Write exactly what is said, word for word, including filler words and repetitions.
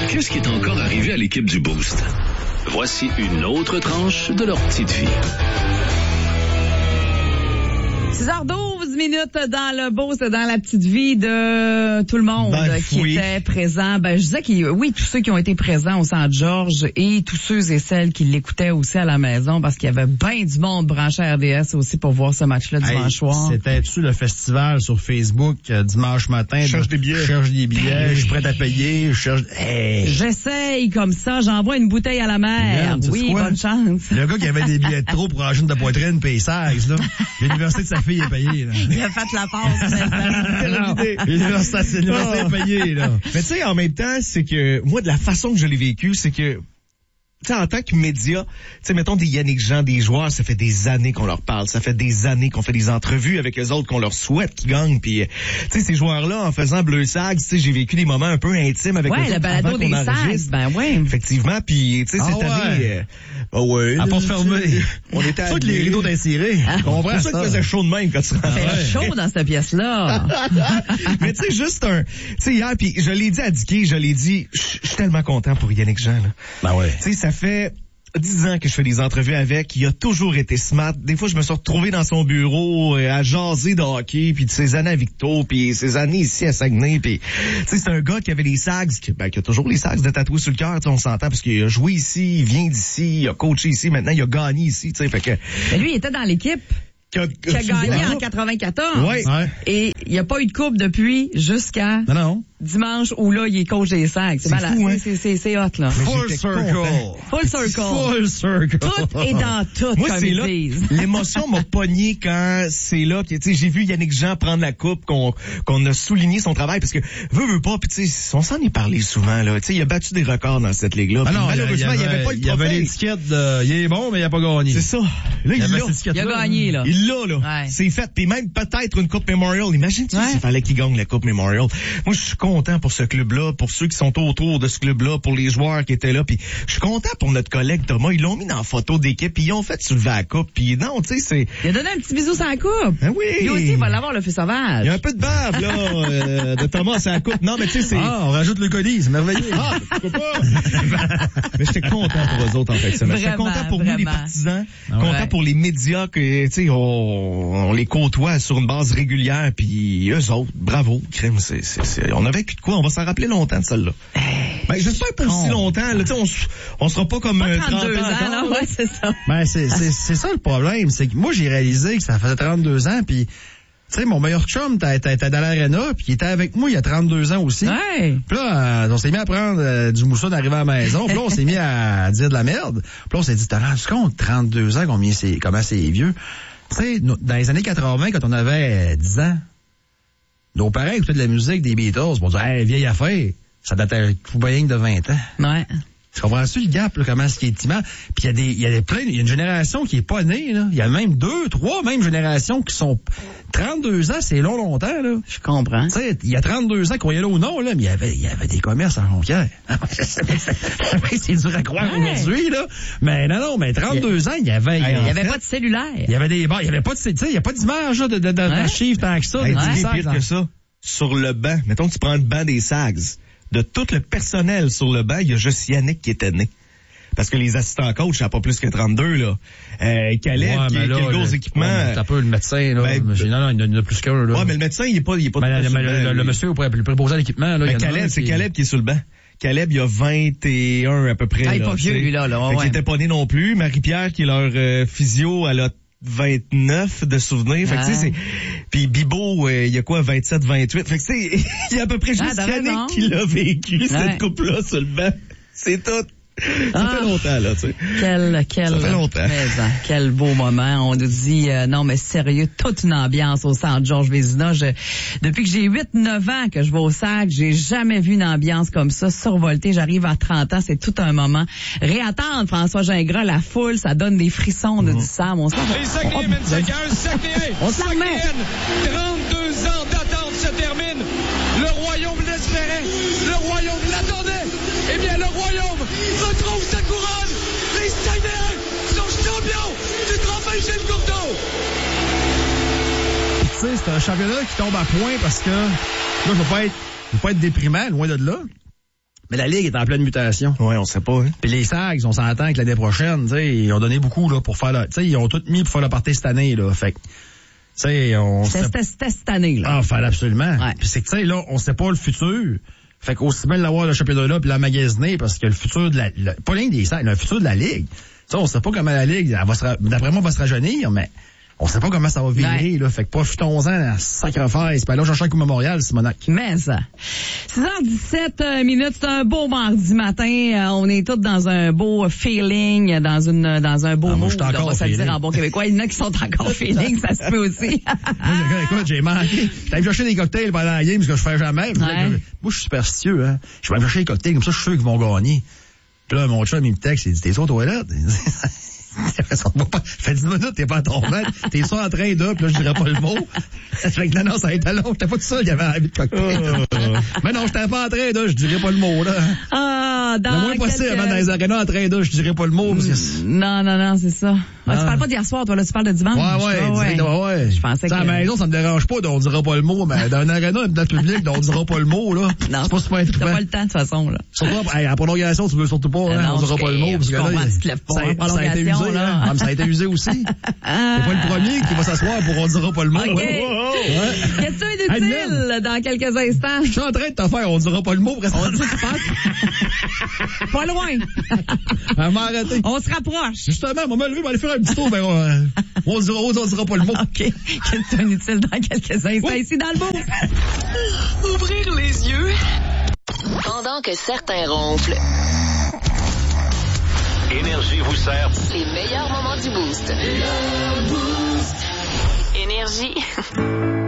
Qu'est-ce qui est encore arrivé à l'équipe du Boost? Voici une autre tranche de leur petite vie. six heures douze minutes dans le Boost, dans la petite vie de tout le monde ben, qui oui. était présent. Ben, je disais que oui, tous ceux qui ont été présents au Saint-Georges et tous ceux et celles qui l'écoutaient aussi à la maison parce qu'il y avait bien du monde branché à R D S aussi pour voir ce match-là dimanche hey, soir. C'était-tu le festival sur Facebook euh, dimanche matin? Je cherche des billets. Je cherche des billets, je suis prêt à payer, je cherche... Hey. J'essaye comme ça, j'envoie une bouteille à la mer. Regarde, oui, bonne chance. Le gars qui avait des billets de trop pour acheter de poitrine pis seize, là. L'université de sa fille est payée, là. Il a fait la passe. Non, l'université, l'université est payée, là. Mais tu sais, en même temps, c'est que moi, de la façon que je l'ai vécu, c'est que tu sais, en tant que média, tu sais, mettons des Yannick Jean, des joueurs, ça fait des années qu'on leur parle, ça fait des années qu'on fait des entrevues avec eux autres, qu'on leur souhaite qu'ils gagnent, puis tu sais, ces joueurs-là, en faisant Bleu Sags, tu sais, j'ai vécu des moments un peu intimes avec eux ouais, autres le balado avant des qu'on Sags, enregistre. ben ouais. Effectivement, puis tu sais, Ah cette ouais. année, euh, ah ouais, À porte fermée. on était à Toutes les rideaux d'insirés. Ah. Je comprends C'est pour ça ça. qu'il faisait chaud de même quand tu Ça rentrais. fait chaud dans cette pièce-là. Mais tu sais, juste un, tu sais, hier, puis je l'ai dit à Dicky, je l'ai dit, je je suis tellement content pour Yannick Jean, là. Ben ouais. Tu sais, ça fait dix ans que je fais des entrevues avec. Il a toujours été smart. Des fois, je me suis retrouvé dans son bureau euh, à jaser de hockey, puis de ses années à Victo, puis ses années ici à Saguenay. Puis, tu sais, c'est un gars qui avait les Sags, qui, ben, qui a toujours les Sags de tatouer sur le cœur. Tu sais, on s'entend parce qu'il a joué ici, il vient d'ici, il a coaché ici, maintenant il a gagné ici. Tu sais, fait que Mais lui, il était dans l'équipe qui a, qui a gagné en quatre-vingt-quatorze. Ouais. Ouais. Et il n'y a pas eu de coupe depuis jusqu'à Non, non. dimanche où là, il est coach des Sags. C'est C'est malade. fou, hein? C'est, c'est, c'est hot, là. Full j'étais circle. content. Full circle. Full circle. Tout est dans tout, Moi, comme c'est ils là, disent. l'émotion m'a pogné quand c'est là que, tu sais, j'ai vu Yannick Jean prendre la coupe, qu'on, qu'on a souligné son travail, parce que, veut, veut pas, puis tu sais, on s'en est parlé souvent, là. Tu sais, il a battu des records dans cette ligue-là. Ah Puis non, malheureusement, il n'y avait pas le il y avait trophée. l'étiquette de, il est bon, mais il a pas gagné. C'est ça. Là, il Il y avait l'a. cette étiquette-là. Il a gagné, là. Il l'a, là. Ouais. C'est fait. Puis même peut-être une Coupe Memorial. Imagine-tu Ouais. s'il fallait qu'il gagne la Coupe Memorial. Moi, je suis content pour ce club-là, pour ceux qui sont autour de ce club-là, pour les joueurs qui étaient là. Puis je suis content pour notre collègue Thomas. Ils l'ont mis dans la photo d'équipe, puis ils ont fait soulever la coupe. Puis non, tu sais, c'est... Il a donné un petit bisou sur la coupe. Ben oui. Lui aussi, il va l'avoir, le feu sauvage. Il y a un peu de barbe, là, euh, de Thomas à la coupe. Non, mais tu sais, c'est... Ah, on rajoute le colis, c'est merveilleux. Ah, tu peux pas. Mais j'étais content pour eux autres, en fait. J'étais Vraiment, content pour nous, les vraiment. partisans. Ah ouais. Content pour les médias que, tu sais, on, on les côtoie sur une base régulière. Puis eux autres, bravo, crème. C'est, c'est, c'est, on a vécu de quoi? On va s'en rappeler longtemps de celle-là. Ben, j'espère pas aussi longtemps. Là, tu sais, on, s- on sera pas comme Pas euh, trente-deux trente ans ans, encore, là. Ouais, c'est ça. Ben, c'est, c'est, c'est ça le problème. C'est que moi, j'ai réalisé que ça faisait trente-deux ans, puis tu sais, mon meilleur chum était dans l'aréna, puis il était avec moi il y a trente-deux ans aussi. Ouais. Puis là, euh, on s'est mis à prendre euh, du mousson d'arriver à la maison. Puis là, on s'est mis à dire de la merde. Puis là, on s'est dit, t'as rendu compte, trente-deux ans, combien c'est, comment c'est vieux. Tu sais, nous, dans les années quatre-vingts, quand on avait euh, dix ans, nos parents écoutaient de la musique des Beatles. On disait, hey, vieille affaire, ça datait tout bien de vingt ans. Ouais. Tu comprends-tu le gap, là, comment est-ce qu'il est immense? Puis il y a des, il y a des plein, il y a une génération qui est pas née, là. Il y a même deux, trois, même générations qui sont trente-deux ans, c'est long, longtemps, là. Je comprends. Tu sais, il y a trente-deux ans, qu'on y allait ou non, là, mais il y avait, il y avait des commerces en Jonquière. C'est dur à croire Ouais. aujourd'hui, là. Mais non, non, mais trente-deux ans, il y avait, Il n'y en avait fait, pas de cellulaire. il y avait des bars, il y avait pas de, tu sais, il y a pas d'image, là, de, de, de, Ouais. d'archives tant que ça. Hey, de dis-le dix ans, pire genre. que ça. Sur le banc, mettons que tu prends le banc des Sags, de tout le personnel sur le banc, il y a juste Yannick qui était né. Parce que les assistants coach, ça n'a pas plus que trente-deux, là. Euh, Caleb, Ouais, qui, mais qui là, a le gros le- équipement. ouais, mais t'as pas le médecin, là. Ben, Mais j'ai- non, non, il y en a plus qu'un, là. Ouais, mais le médecin, il est pas, il est pas Mais tout le, sur mais le le, banc, le, le lui. monsieur auprès le préposé à l'équipement, là. Ben, il y en a Caleb, un c'est qui- Caleb qui est sur le banc. Caleb, il a vingt et un à peu près. Ah, il est là, pas vieux, tu sais. lui, là, là, ouais, Fait qu'il ouais. était pas né non plus. Marie-Pierre, qui est leur euh, physio, elle a vingt-neuf de souvenirs. Fait que, tu sais, c'est, puis Bibo, euh, il y a quoi, vingt-sept, vingt-huit. Fait que, tu sais, il y a à peu près Ah, juste t'as Yannick raison. qui l'a vécu, Ouais. cette coupe-là, sur le banc. C'est tout. Ça Ah. fait longtemps, là, tu sais. Quel, quel, Ça fait longtemps. mais, hein, quel beau moment. On nous dit, euh, non, mais sérieux, toute une ambiance au centre Georges Vézina. Je, depuis que j'ai huit neuf ans que je vais au sac, j'ai jamais vu une ambiance comme ça, survoltée. J'arrive à trente ans, c'est tout un moment. Réattendre François Gingras, la foule, ça donne des frissons, nous dit Sam. On se Les Saguenay mènent cinq à un, Saguenay. On se la remet. Saguenay, trente-deux ans d'attente se termine. Le royaume l'espérait. Le royaume l'attendait. Eh bien, le royaume retrouve sa couronne. Les Saguenayens sont champions du trophée Gilles Courteau. Tu sais, c'est un championnat qui tombe à point parce que, là, je veux pas être, je veux pas être déprimant, loin de là. Mais la Ligue est en pleine mutation. Ouais, on sait pas, hein. Puis les Sags, on s'entend que l'année prochaine, tu sais, ils ont donné beaucoup, là, pour faire le, tu sais, ils ont tout mis pour faire le party cette année, là. Fait que, tu sais, on C'était sait... c'était cette année, là. Ah, fallait absolument. Ouais. Puis c'est que, tu sais, là, on sait pas le futur. Fait qu'aussi bien l'avoir le championnat-là puis la magasiner parce que le futur de la, le, pas rien des Sags, le futur de la Ligue. Tu sais, on sait pas comment la Ligue, elle va se, d'après moi, va se rajeunir, mais on sait pas comment ça va virer, ouais. là. Fait que profitons-en à sacrifice. Puis là, chercher un coup mémorial, Simonac. Mais ça. six heures dix-sept minutes, c'est un beau mardi matin. Euh, on est tous dans un beau feeling, dans une dans un beau Ah, moi, mood, je suis encore on va se le feeling. dire en bon québécois. Il y en a qui sont encore feeling, ça se peut aussi. Moi, j'ai- écoute, j'ai manqué. J'allais me chercher des cocktails pendant la game, ce que je fais jamais. Puis là, Ouais. je- Moi, je suis superstitieux, hein. Je vais me chercher des cocktails, comme ça, je suis sûr qu'ils vont gagner. Puis là, mon chum, il me texte, il dit, t'es sur aux toilettes? Ça va pas. Fait dix minutes, t'es pas à ton mètre. T'es ça en train de, puis là, je dirais pas le mot. Fait que là, non, ça a été long. J'étais pas tout seul, il y avait envie de cocktail. Mais non, j'étais pas en train de, je dirais pas le mot, là. Ah, dans Le moins possible, quelques- avant dans les arénas en train de, je dirais pas le mot, parce que... Non, non, non, c'est ça. Ah, tu Ah. parles pas d'hier soir, toi, là, tu parles de dimanche. Ouais, ouais, Ah, direct, ouais, ouais. Je pensais T'sais, à que- la maison, ça me dérange pas, on dira pas le mot, mais dans un aréna, une place publique, on dira pas le mot, là. Non, c'est pas super t'as intriguant. pas le temps, de toute façon, là. Surtout, hey, en prolongation, tu veux surtout pas, hein, non, on dira je pas le mot, sais, parce que je là, comprends, il- tu te lèves pas ça, en ça a été prolongation, usé, là. hein. Ah, mais ça a été usé aussi. T'es pas le premier qui va s'asseoir pour on dira pas le mot. OK. Ouais. Ouais. Question Hey, inutile dans quelques instants. Je suis en train de te faire, on dira pas le mot, presque. On dit, tu penses? Pas loin. Elle m'a arrêté. On se rapproche. Justement, on m'a levé, on va aller faire un petit tour, ben, on, on dira, on dira pas le mot. OK. Question inutile dans quelques instants Oui. ici dans le beau. Ouvrir les yeux pendant que certains ronflent. Énergie vous sert Les meilleurs moments du boost. Énergie.